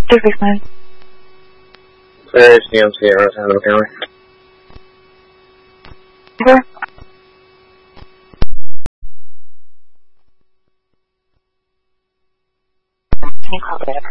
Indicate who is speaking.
Speaker 1: Pacific 9.
Speaker 2: HDM Sierra San County.
Speaker 1: Okay. Can you call later?